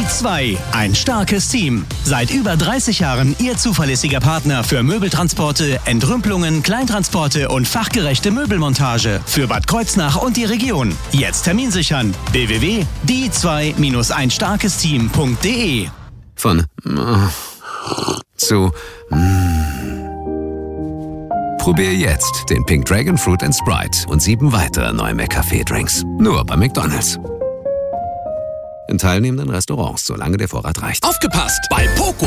Die 2, ein starkes Team. Seit über 30 Jahren Ihr zuverlässiger Partner für Möbeltransporte, Entrümpelungen, Kleintransporte und fachgerechte Möbelmontage für Bad Kreuznach und die Region. Jetzt Termin sichern. www.die2-einstarkesteam.de. Von zu Probier jetzt den Pink Dragon Fruit & Sprite und 7 weitere neue McCafé-Drinks. Nur bei McDonald's. In teilnehmenden Restaurants, solange der Vorrat reicht. Aufgepasst! Bei Poco